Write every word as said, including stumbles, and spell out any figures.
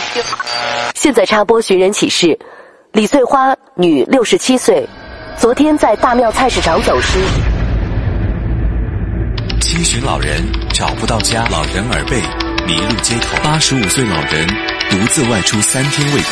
现在插播寻人启事：李翠花，女，六十七岁，昨天在大庙菜市场走失。 七旬老人找不到家，老人耳背迷路街头，八十五岁老人独自外出三天未归。